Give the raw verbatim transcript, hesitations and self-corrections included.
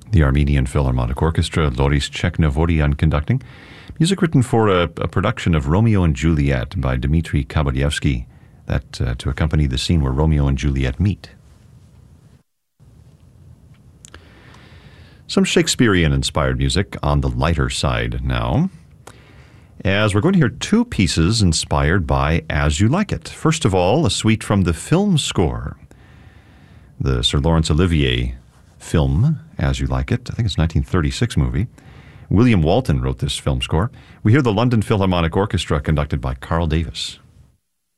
The Armenian Philharmonic Orchestra, Loris Cheknavorian conducting. Music written for a, a production of Romeo and Juliet by Dmitri Kabalyevsky, that uh, to accompany the scene where Romeo and Juliet meet. Some Shakespearean-inspired music on the lighter side now, as we're going to hear two pieces inspired by As You Like It. First of all, a suite from the film score, the Sir Laurence Olivier film, As You Like It. I think it's a nineteen thirty-six movie. William Walton wrote this film score. We hear the London Philharmonic Orchestra conducted by Carl Davis.